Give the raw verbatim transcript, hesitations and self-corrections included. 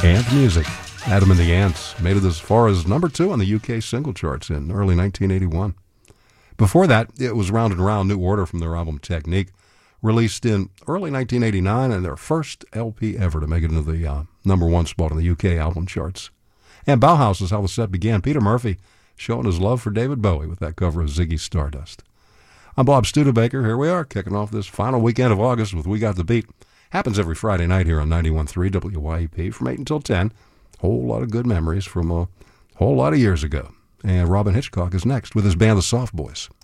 Ant music. Adam and the Ants made it as far as number two on the U K single charts in early nineteen eighty-one. Before that, it was Round and Round, New Order from their album Technique, released in early nineteen eighty-nine and their first L P ever to make it into the uh, number one spot on the U K album charts. And Bauhaus is how the set began. Peter Murphy showing his love for David Bowie with that cover of Ziggy Stardust. I'm Bob Studebaker. Here we are, kicking off this final weekend of August with We Got the Beat. Happens every Friday night here on ninety-one point three W Y E P from eight until ten. Whole lot of good memories from a whole lot of years ago. And Robin Hitchcock is next with his band, The Soft Boys.